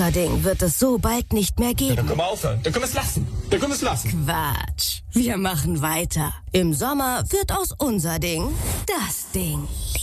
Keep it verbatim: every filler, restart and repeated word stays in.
unser Ding wird es so bald nicht mehr Ja, geben. dann können wir aufhören. Dann können wir es lassen. Dann können wir es lassen. Quatsch. Wir machen weiter. Im Sommer wird aus unser Ding das Ding.